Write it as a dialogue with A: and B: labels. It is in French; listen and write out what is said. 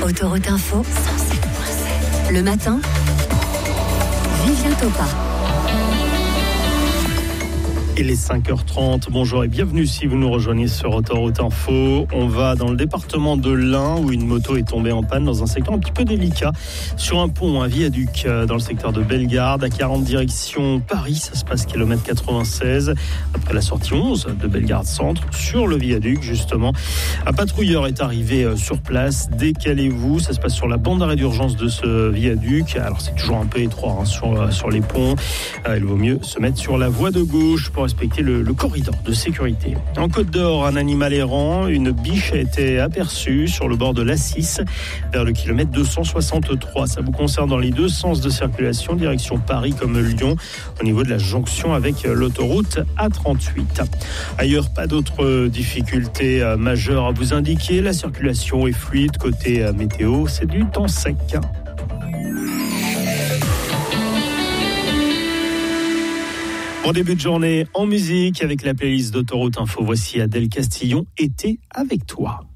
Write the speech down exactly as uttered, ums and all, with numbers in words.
A: Autoroute Info, cent sept virgule sept. Le matin, Vivien Topa.
B: Il est cinq heures trente, bonjour et bienvenue si vous nous rejoignez sur Autoroute Info. On va dans le département de l'Ain où une moto est tombée en panne dans un secteur un petit peu délicat. Sur un pont, un viaduc dans le secteur de Bellegarde, à quarante direction Paris, ça se passe kilomètre quatre-vingt-seize. Après la sortie onze de Bellegarde Centre, sur le viaduc justement, un patrouilleur est arrivé sur place. Décalez-vous, ça se passe sur la bande d'arrêt d'urgence de ce viaduc. Alors c'est toujours un peu étroit hein, sur, sur les ponts. Il vaut mieux se mettre sur la voie de gauche pour respecter le, le corridor de sécurité. En Côte d'Or, un animal errant, une biche a été aperçue sur le bord de l'A six vers le kilomètre deux cent soixante-trois. Ça vous concerne dans les deux sens de circulation, direction Paris comme Lyon, au niveau de la jonction avec l'autoroute A trente-huit. Ailleurs, pas d'autres difficultés majeures à vous indiquer. La circulation est fluide. Côté météo, c'est du temps sec. Bon début de journée en musique avec la playlist d'Autoroute Info. Voici Adèle Castillon, Été avec toi.